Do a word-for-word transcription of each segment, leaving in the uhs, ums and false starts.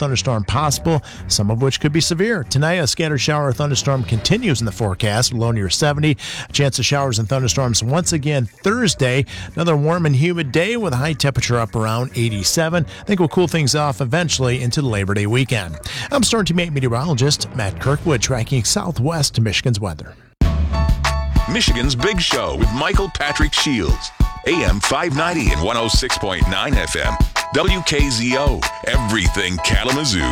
thunderstorm possible, some of which could be severe. Tonight, a scattered shower or thunderstorm continues in the forecast, low near seventy. A chance of showers and thunderstorms once again Thursday. Another warm and humid day with a high temperature up around eighty-seven. I think we'll cool things off eventually into the Labor Day weekend. I'm Storm Team eight meteorologist Matt Kirkwood, tracking southwest Michigan's weather. Michigan's Big Show with Michael Patrick Shields. A M five ninety and one oh six point nine F M. W K Z O. Everything Kalamazoo.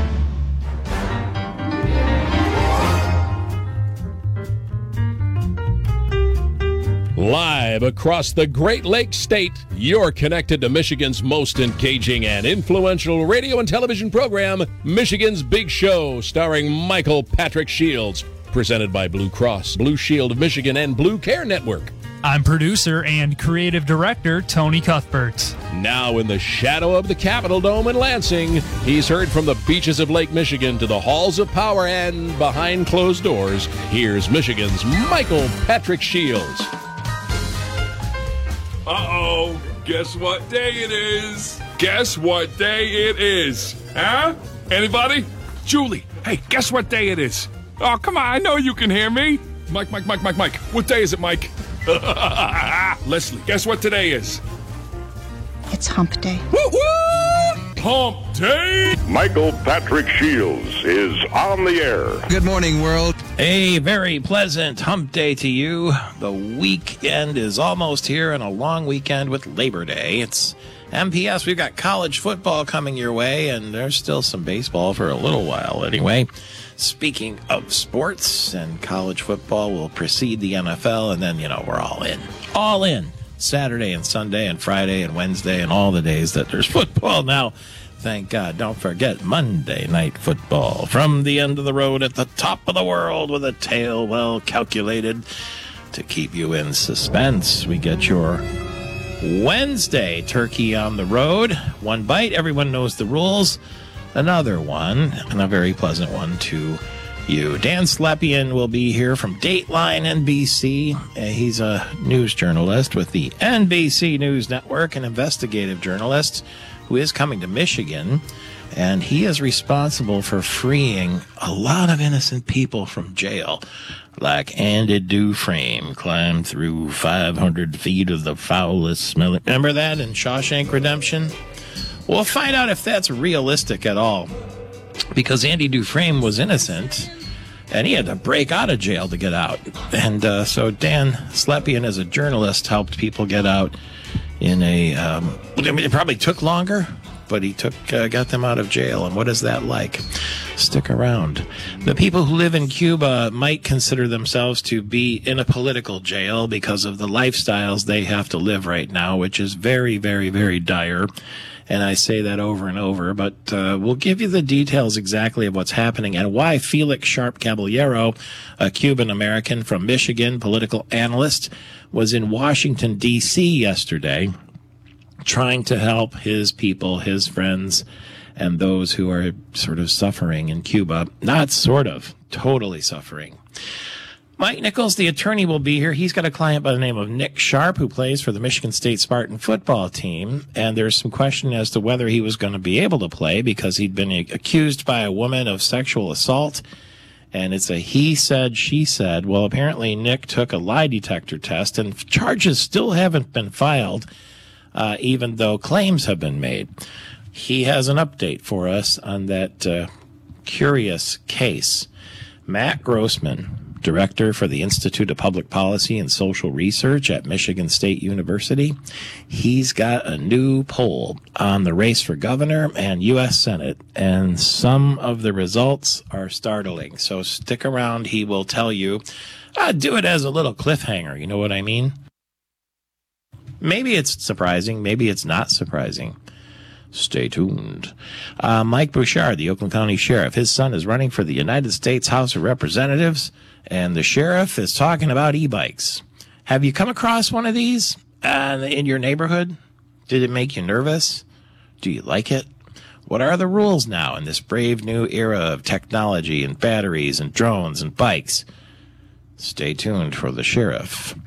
Live across the Great Lakes State, you're connected to Michigan's most engaging and influential radio and television program, Michigan's Big Show, starring Michael Patrick Shields. Presented by Blue Cross, Blue Shield of Michigan, and Blue Care Network. I'm producer and creative director Tony Cuthbert. Now in the shadow of the Capitol Dome in Lansing, he's heard from the beaches of Lake Michigan to the halls of power and behind closed doors. Here's Michigan's Michael Patrick Shields. Uh-oh, guess what day it is? Guess what day it is? Huh? Anybody? Julie, hey, guess what day it is? Oh, come on, I know you can hear me. Mike, Mike, Mike, Mike, Mike. What day is it, Mike? Leslie, guess what today is? It's hump day. Woo-hoo! Hump day! Michael Patrick Shields is on the air. Good morning, world. A very pleasant hump day to you. The weekend is almost here, and a long weekend with Labor Day. It's M P S. We've got college football coming your way, and there's still some baseball for a little while anyway. Speaking of sports, and college football will precede the N F L, and then, you know, we're all in. All in. Saturday and Sunday and Friday and Wednesday and all the days that there's football now. Thank God. Don't forget Monday Night Football. From the end of the road at the top of the world with a tale well calculated to keep you in suspense. We get your Wednesday turkey on the road. One bite. Everyone knows the rules. Another one, and a very pleasant one to you. Dan Slepian will be here from Dateline N B C. Uh, he's a news journalist with the N B C News Network, an investigative journalist who is coming to Michigan, and he is responsible for freeing a lot of innocent people from jail, like Andy Dufresne climbed through five hundred feet of the foulest smelling. Remember that in Shawshank Redemption? We'll find out if that's realistic at all, because Andy Dufresne was innocent, and he had to break out of jail to get out. And uh, so Dan Slepian, as a journalist, helped people get out in a, um, I mean, it probably took longer, but he took uh, got them out of jail. And what is that like? Stick around. The people who live in Cuba might consider themselves to be in a political jail because of the lifestyles they have to live right now, which is very, very, very dire. And I say that over and over, but uh, we'll give you the details exactly of what's happening and why Felix Sharp Caballero, a Cuban-American from Michigan, political analyst, was in Washington, D C yesterday trying to help his people, his friends, and those who are sort of suffering in Cuba. Not sort of, totally suffering. Mike Nichols, the attorney, will be here. He's got a client by the name of Nick Sharp, who plays for the Michigan State Spartan football team. And there's some question as to whether he was going to be able to play because he'd been accused by a woman of sexual assault. And it's a he said, she said. Well, apparently Nick took a lie detector test, and charges still haven't been filed, uh, even though claims have been made. He has an update for us on that uh, curious case. Matt Grossman, director for the Institute of Public Policy and Social Research at Michigan State University. He's got a new poll on the race for governor and U S Senate, and some of the results are startling. So stick around. He will tell you. Uh, do it as a little cliffhanger. You know what I mean? Maybe it's surprising. Maybe it's not surprising. Stay tuned. Uh, Mike Bouchard, the Oakland County Sheriff, his son is running for the United States House of Representatives, and the sheriff is talking about e-bikes. Have you come across one of these uh, in your neighborhood? Did it make you nervous? Do you like it? What are the rules now in this brave new era of technology and batteries and drones and bikes? Stay tuned for the sheriff.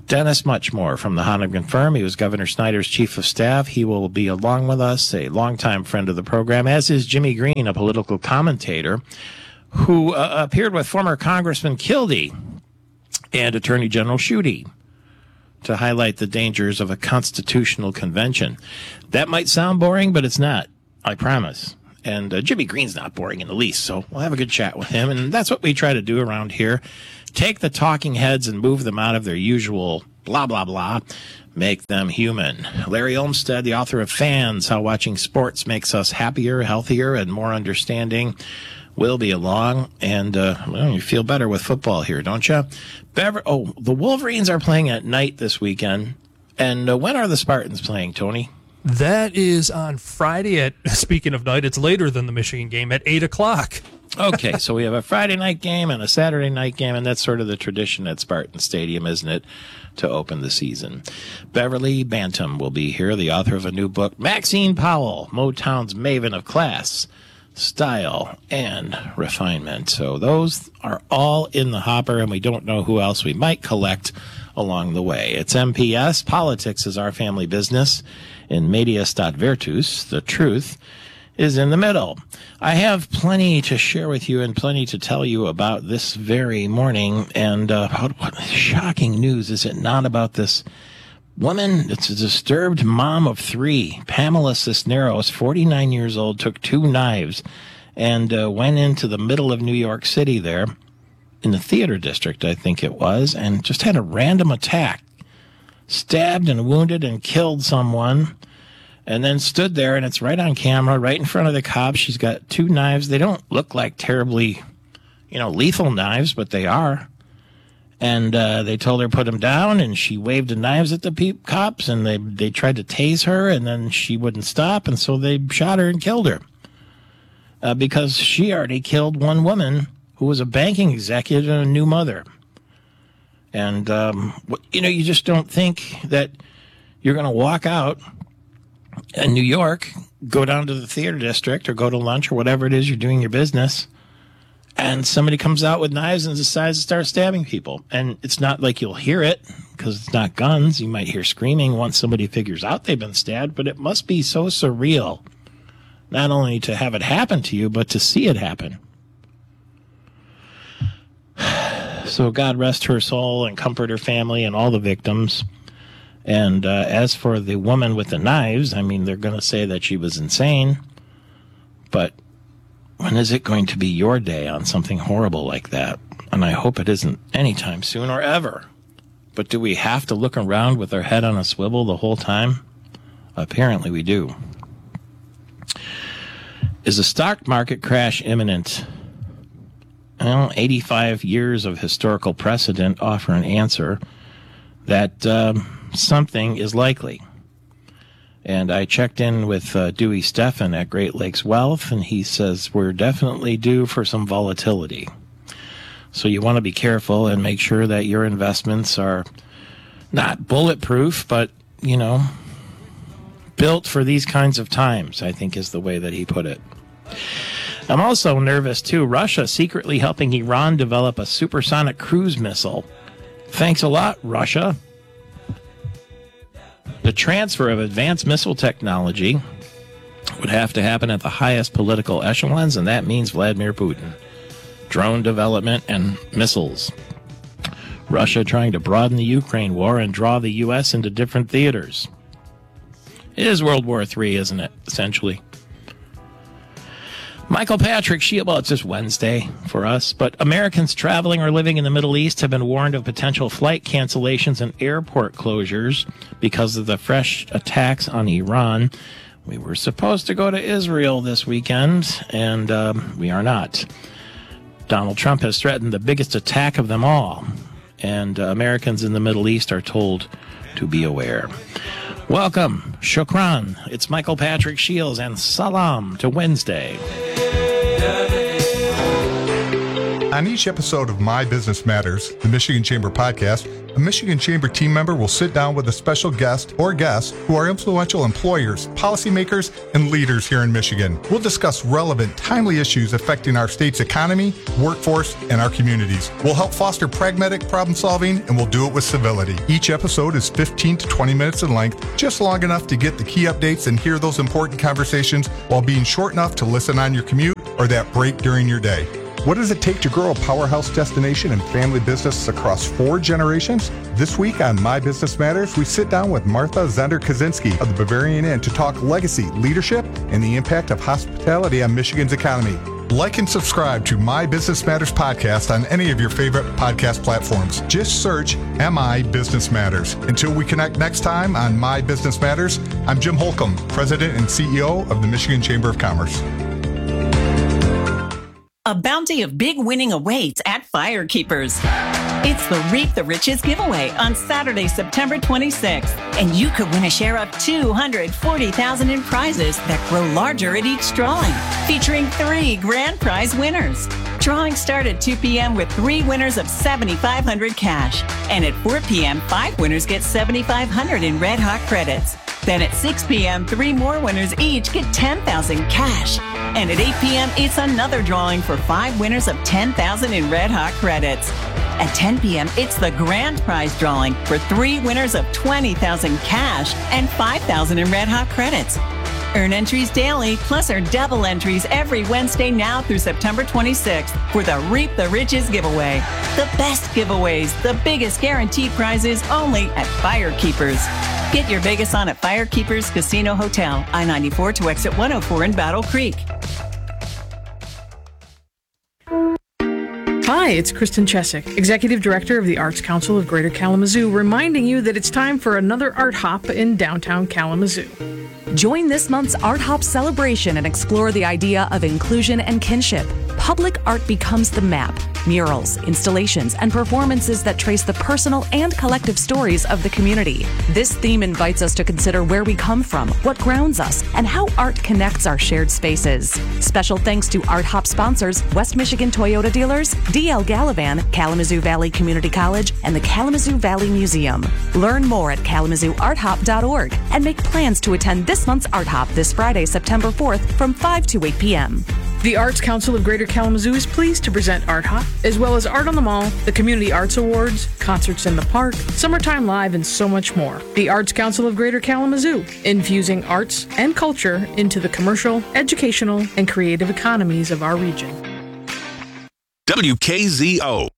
Dennis Muchmore from the Honigman firm. He was Governor Snyder's chief of staff. He will be along with us, a longtime friend of the program, as is Jimmy Green, a political commentator who uh, appeared with former Congressman Kildee and Attorney General Schuette to highlight the dangers of a constitutional convention. That might sound boring, but it's not, I promise. And uh, Jimmy Green's not boring in the least, so we'll have a good chat with him. And that's what we try to do around here. Take the talking heads and move them out of their usual blah, blah, blah. Make them human. Larry Olmsted, the author of Fans, How Watching Sports Makes Us Happier, Healthier, and More Understanding, will be along. And uh, well, you feel better with football here, don't you? Bever- oh, the Wolverines are playing at night this weekend. And uh, when are the Spartans playing, Tony? That is on Friday at, speaking of night, it's later than the Michigan game, at eight o'clock. Okay, so we have a Friday night game and a Saturday night game, and that's sort of the tradition at Spartan Stadium, isn't it, to open the season. Beverly Bantam will be here, the author of a new book, Maxine Powell, Motown's maven of class, style, and refinement. So those are all in the hopper, and we don't know who else we might collect along the way. It's M P S. Politics is our family business. In Medias Stat Virtus, the truth is in the middle. I have plenty to share with you and plenty to tell you about this very morning. And uh, what shocking news is it not about this woman? It's a disturbed mom of three. Pamela Cisneros, forty-nine years old, took two knives and uh, went into the middle of New York City there, in the theater district, I think it was, and just had a random attack. Stabbed and wounded and killed someone, and then stood there, and it's right on camera, right in front of the cops. She's got two knives. They don't look like terribly, you know, lethal knives, but they are. And uh, they told her put them down, and she waved the knives at the pe- cops, and they they tried to tase her, and then she wouldn't stop, and so they shot her and killed her. Uh, because she already killed one woman who was a banking executive and a new mother. And, um, you know, you just don't think that you're going to walk out in New York, go down to the theater district or go to lunch or whatever it is you're doing your business, and somebody comes out with knives and decides to start stabbing people. And it's not like you'll hear it because it's not guns. You might hear screaming once somebody figures out they've been stabbed, but it must be so surreal, not only to have it happen to you, but to see it happen. So God rest her soul and comfort her family and all the victims. And uh, as for the woman with the knives, I mean, they're going to say that she was insane. But when is it going to be your day on something horrible like that? And I hope it isn't anytime soon or ever. But do we have to look around with our head on a swivel the whole time? Apparently we do. Is the stock market crash imminent? Well, eighty-five years of historical precedent offer an answer that um, something is likely. And I checked in with uh, Dewey Steffen at Great Lakes Wealth, and he says we're definitely due for some volatility. So you want to be careful and make sure that your investments are not bulletproof, but, you know, built for these kinds of times, I think is the way that he put it. I'm also nervous, too. Russia secretly helping Iran develop a supersonic cruise missile. Thanks a lot, Russia. The transfer of advanced missile technology would have to happen at the highest political echelons, and that means Vladimir Putin. Drone development and missiles. Russia trying to broaden the Ukraine war and draw the U S into different theaters. It is World War Three, isn't it, essentially? Michael Patrick Shield, well, it's just Wednesday for us, but Americans traveling or living in the Middle East have been warned of potential flight cancellations and airport closures because of the fresh attacks on Iran. We were supposed to go to Israel this weekend, and um, we are not. Donald Trump has threatened the biggest attack of them all, and uh, Americans in the Middle East are told to be aware. Welcome, shukran. It's Michael Patrick Shields, and salam to Wednesday. On each episode of My Business Matters, the Michigan Chamber podcast, a Michigan Chamber team member will sit down with a special guest or guests who are influential employers, policymakers, and leaders here in Michigan. We'll discuss relevant, timely issues affecting our state's economy, workforce, and our communities. We'll help foster pragmatic problem solving, and we'll do it with civility. Each episode is fifteen to twenty minutes in length, just long enough to get the key updates and hear those important conversations while being short enough to listen on your commute or that break during your day. What does it take to grow a powerhouse destination and family business across four generations? This week on My Business Matters, we sit down with Martha Zender-Kaczynski of the Bavarian Inn to talk legacy, leadership, and the impact of hospitality on Michigan's economy. Like and subscribe to My Business Matters podcast on any of your favorite podcast platforms. Just search M I Business Matters. Until we connect next time on My Business Matters, I'm Jim Holcomb, President and C E O of the Michigan Chamber of Commerce. A bounty of big winning awaits at Firekeepers. It's the Reap the Riches giveaway on Saturday, September twenty-sixth, and you could win a share of two hundred forty thousand dollars in prizes that grow larger at each drawing, featuring three grand prize winners. Drawings start at two p.m. with three winners of seven thousand five hundred dollars cash, and at four p.m., five winners get seven thousand five hundred dollars in Red Hot credits. Then at six p.m., three more winners each get ten thousand dollars cash. And at eight p.m., it's another drawing for five winners of ten thousand dollars in Red Hot credits. At ten p.m., it's the grand prize drawing for three winners of twenty thousand dollars cash and five thousand dollars in Red Hot credits. Earn entries daily, plus earn double entries every Wednesday now through September twenty-sixth for the Reap the Riches giveaway. The best giveaways, the biggest guaranteed prizes only at Firekeepers. Get your Vegas on at Firekeepers Casino Hotel, I ninety-four to exit one oh four in Battle Creek. Hi, it's Kristen Chesick, Executive Director of the Arts Council of Greater Kalamazoo, reminding you that it's time for another Art Hop in downtown Kalamazoo. Join this month's Art Hop celebration and explore the idea of inclusion and kinship. Public art becomes the map. Murals, installations, and performances that trace the personal and collective stories of the community. This theme invites us to consider where we come from, what grounds us, and how art connects our shared spaces. Special thanks to Art Hop sponsors West Michigan Toyota dealers, D L Gallivan, Kalamazoo Valley Community College, and the Kalamazoo Valley Museum. Learn more at kalamazoo art hop dot org and make plans to attend this month's Art Hop this Friday, September fourth from five to eight p.m. The Arts Council of Greater Kalamazoo is pleased to present Art Hop, as well as Art on the Mall, the Community Arts Awards, concerts in the park, Summertime Live, and so much more. The Arts Council of Greater Kalamazoo, infusing arts and culture into the commercial, educational, and creative economies of our region. W K Z O